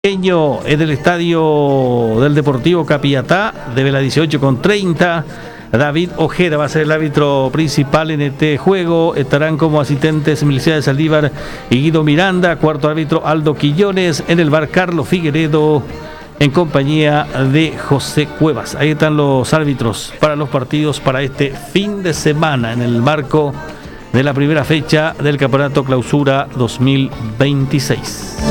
En el estadio del Deportivo Capiatá, debe la 18:30. David Ojeda va a ser el árbitro principal en este juego. Estarán como asistentes Milicia de Saldívar y Guido Miranda. Cuarto árbitro Aldo Quillones. En el bar Carlos Figueredo en compañía de José Cuevas. Ahí están los árbitros para los partidos para este fin de semana en el marco de la primera fecha del Campeonato Clausura 2026.